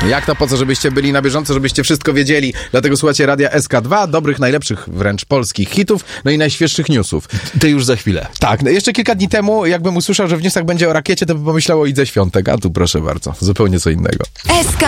Jak to po co, żebyście byli na bieżąco, żebyście wszystko wiedzieli. Dlatego słuchacie Radia SK2, dobrych, najlepszych wręcz polskich hitów, no i najświeższych newsów. To już za chwilę. Tak, no jeszcze kilka dni temu, jakbym usłyszał, że w newsach będzie o rakiecie, to bym pomyślał o Idze Świątek, a tu proszę bardzo, zupełnie co innego.